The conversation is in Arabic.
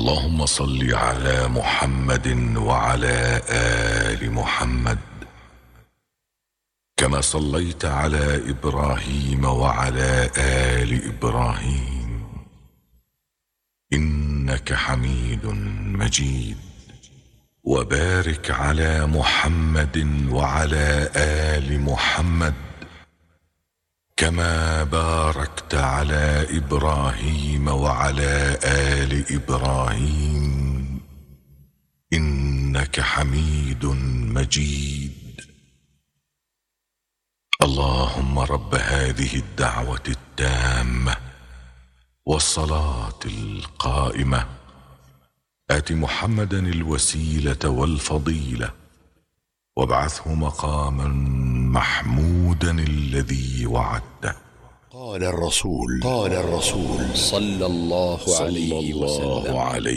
اللهم صل على محمد وعلى آل محمد كما صليت على إبراهيم وعلى آل إبراهيم إنك حميد مجيد. وبارك على محمد وعلى آل محمد كما باركت على إبراهيم وعلى آل إبراهيم إنك حميد مجيد. اللهم رب هذه الدعوة التامة والصلاة القائمة آت محمدا الوسيلة والفضيلة وابعثه مقاما محمودا الذي وعدته. قال الرسول صلى الله عليه وسلم